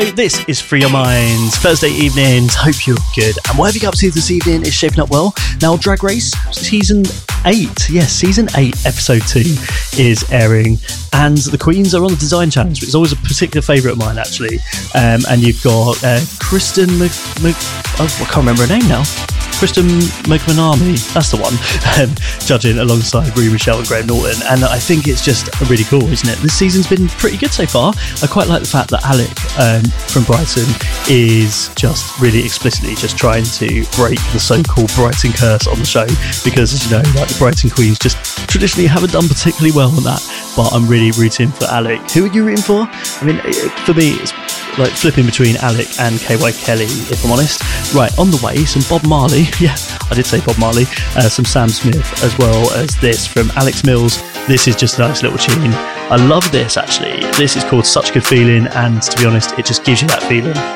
This is Free Your Minds, Thursday evenings. Hope you're good. And whatever you're up to this evening is shaping up well. Now, Drag Race Season 8, yes, Season 8, Episode 2 is airing. And the Queens are on the Design Challenge, which is always a particular favourite of mine, actually. And you've got Kristen I can't remember her name now. Kristen McManamy, that's the one, judging alongside Rue Michelle and Graham Norton. And I think it's just really cool, isn't it? This season's been pretty good so far. I quite like the fact that Alec from Brighton is just really explicitly just trying to break the so-called Brighton curse on the show, because, as you know, like the Brighton Queens just traditionally haven't done particularly well on that. But I'm really rooting for Alec. Who are you rooting for? I mean, for me, it's like flipping between Alec and KY Kelly, if I'm honest. Right, on the way, some Bob Marley. Yeah, I did say Bob Marley. Some Sam Smith, as well as this from Alex Mills. This is just a nice little tune. I love this, actually. This is called Such Good Feeling, and to be honest, it just gives you that feeling.